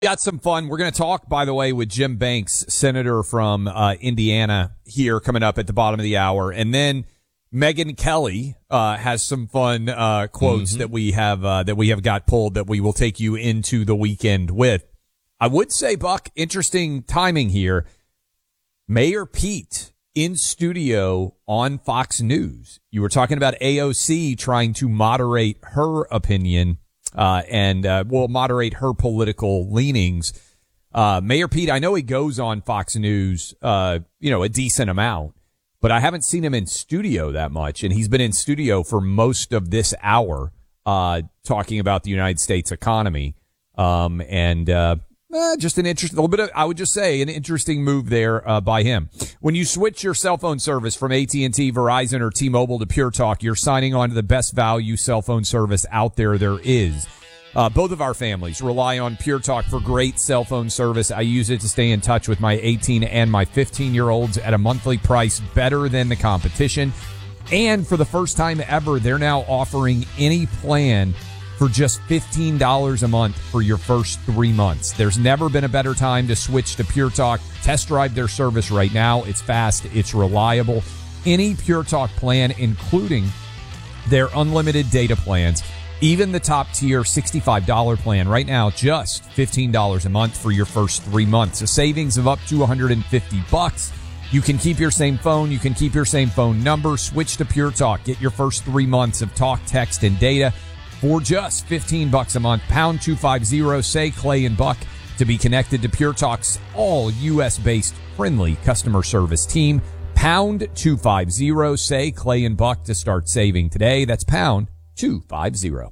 Got some fun. We're going to talk, by the way, with Jim Banks, senator from Indiana, here coming up at the bottom of the hour. And then Megyn Kelly has some fun quotes that we have got pulled that we will take you into the weekend with. I would say, Buck, interesting timing here. Mayor Pete in studio on Fox News. You were talking about AOC trying to moderate her opinion and moderate her political leanings. Mayor Pete, I know he goes on Fox News, a decent amount, but I haven't seen him in studio that much. And he's been in studio for most of this hour, talking about the United States economy. Just an interesting, a little bit of, I would just say, an interesting move there by him. When you switch your cell phone service from AT&T, Verizon, or T-Mobile to Pure Talk, you're signing on to the best value cell phone service out there is. Both of our families rely on Pure Talk for great cell phone service. I use it to stay in touch with my 18 and my 15-year-olds at a monthly price better than the competition. And for the first time ever, they're now offering any plan for just $15 a month for your first 3 months. There's never been a better time to switch to Pure Talk. Test drive their service right now. It's fast. It's reliable. Any Pure Talk plan, including their unlimited data plans, even the top tier $65 plan right now, just $15 a month for your first 3 months. A savings of up to $150. You can keep your same phone. You can keep your same phone number. Switch to Pure Talk. Get your first 3 months of talk, text, and data for just $15 a month. Pound 250, say Clay and Buck, to be connected to Pure Talk's all U.S.-based friendly customer service team. Pound 250, say Clay and Buck to start saving today. That's pound 250.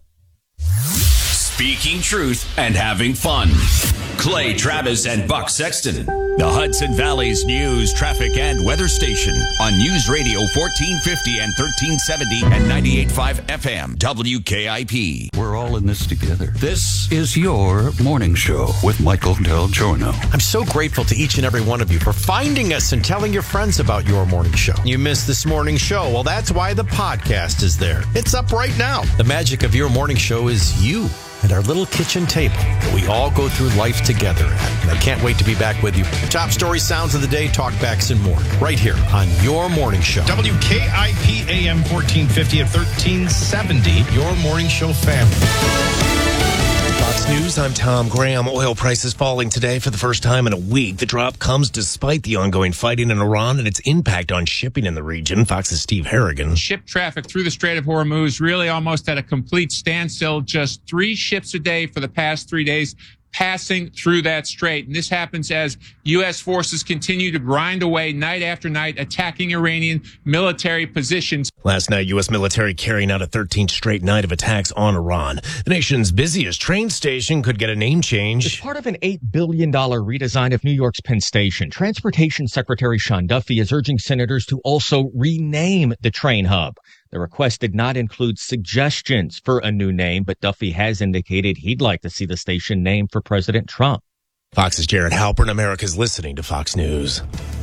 Speaking truth and having fun. Clay Travis and Buck Sexton. The Hudson Valley's news, traffic, and weather station on News Radio 1450 and 1370 and 98.5 FM WKIP. We're all in this together. This is your morning show with Michael Del Giorno. I'm so grateful to each and every one of you for finding us and telling your friends about your morning show. You missed this morning show. Well, that's why the podcast is there. It's up right now. The magic of your morning show is you and our little kitchen table that we all go through life together at. And I can't wait to be back with you. Top story, sounds of the day, talkbacks, and more. Right here on your morning show. WKIP AM 1450 and 1370. Your morning show family. Fox News, I'm Tom Graham. Oil prices falling today for the first time in a week. The drop comes despite the ongoing fighting in Iran and its impact on shipping in the region. Fox's Steve Harrigan. Ship traffic through the Strait of Hormuz really almost at a complete standstill. Just 3 ships a day for the past 3 days passing through that strait. And this happens as U.S. forces continue to grind away night after night, attacking Iranian military positions. Last night, U.S. military carrying out a 13th straight night of attacks on Iran. The nation's busiest train station could get a name change. As part of an $8 billion redesign of New York's Penn Station, Transportation Secretary Sean Duffy is urging senators to also rename the train hub. The request did not include suggestions for a new name, but Duffy has indicated he'd like to see the station named for President Trump. Fox's Jared Halpern. America's listening to Fox News.